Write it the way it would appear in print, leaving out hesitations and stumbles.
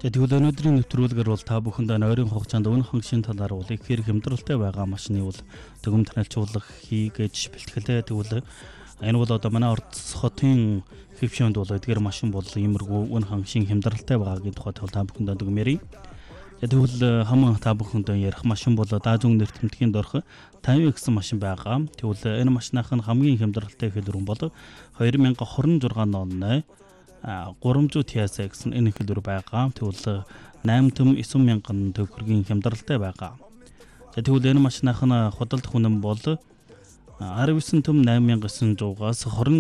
Тэгвэл өнөөдрийн нэвтрүүлгээр бол та бүхэнд нойрын хугацаанд үнэ хангашийн талаар бол их хэрэг хямдралтай байгаа машины бол дүгнэлт танилцуулах хийгээж бэлтгэлээ. Тэгвэл энэ бол одоо манай Орос хотын хэвшээнд бол эдгээр машин бол иймэрхүү үнэ хангашийн хямдралтай байгаагийн тухай та бүхэнд дүгмээрий. Тэгвэл хамаа та бүхэнд ярих машин бол даазун нэр тэмдгийн дорх 50 гэсэн машин байгаа. Тэгвэл энэ машиных нь хамгийн хямдралтай хэлбэр бол 2026 оны 300 TS гэсэн энэ хэлбэр байгаа. Тэгвэл 8,900,000 төгрөгийн хямдралтай байгаа. Тэгвэл энэ машиных нь худалдах үнэн бол 19,8,900-аас